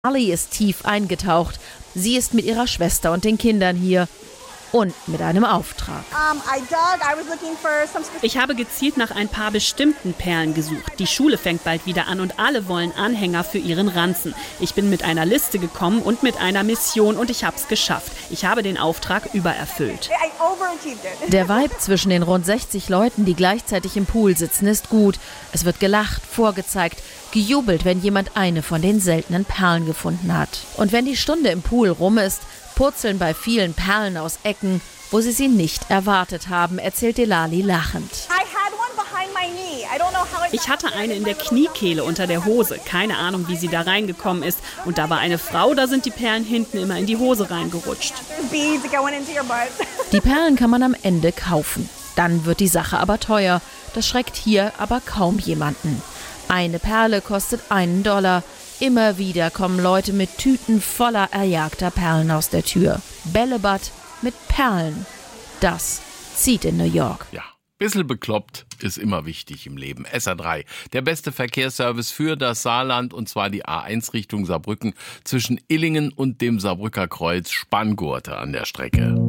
Ali ist tief eingetaucht. Sie ist mit ihrer Schwester und den Kindern hier. Und mit einem Auftrag. Ich habe gezielt nach ein paar bestimmten Perlen gesucht. Die Schule fängt bald wieder an und alle wollen Anhänger für ihren Ranzen. Ich bin mit einer Liste gekommen und mit einer Mission und ich habe es geschafft. Ich habe den Auftrag übererfüllt. Der Vibe zwischen den rund 60 Leuten, die gleichzeitig im Pool sitzen, ist gut. Es wird gelacht, vorgezeigt, gejubelt, wenn jemand eine von den seltenen Perlen gefunden hat. Und wenn die Stunde im Pool rum ist, purzeln bei vielen Perlen aus Ecken, wo sie nicht erwartet haben, erzählt Delali lachend. Ich hatte eine in der Kniekehle unter der Hose. Keine Ahnung, wie sie da reingekommen ist. Und da war eine Frau, da sind die Perlen hinten immer in die Hose reingerutscht. Die Perlen kann man am Ende kaufen. Dann wird die Sache aber teuer. Das schreckt hier aber kaum jemanden. Eine Perle kostet $1. Immer wieder kommen Leute mit Tüten voller erjagter Perlen aus der Tür. Bällebad mit Perlen. Das zieht in New York. Ja, bisschen bekloppt ist immer wichtig im Leben. SR3, der beste Verkehrsservice für das Saarland, und zwar die A1 Richtung Saarbrücken zwischen Illingen und dem Saarbrücker Kreuz, Spanngurte an der Strecke.